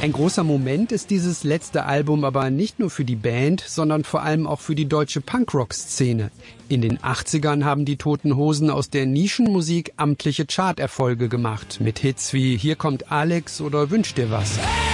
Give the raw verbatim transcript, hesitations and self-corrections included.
Ein großer Moment ist dieses letzte Album aber nicht nur für die Band, sondern vor allem auch für die deutsche Punkrock-Szene. In den achtzigern haben die Toten Hosen aus der Nischenmusik amtliche Charterfolge gemacht, mit Hits wie Hier kommt Alex oder Wünsch dir was.